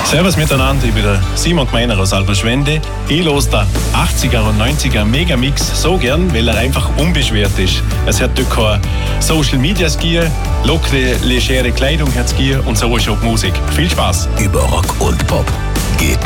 Servus miteinander, ich bin der Simon Gmeiner aus Alberschwende. Ich höre den 80er und 90er Megamix so gern, weil er einfach unbeschwert ist. Es hat dort keine Social Media gegeben, lockere, legere Kleidung hat es gegeben und so ist auch die Musik. Viel Spaß! Über Rock und Pop geht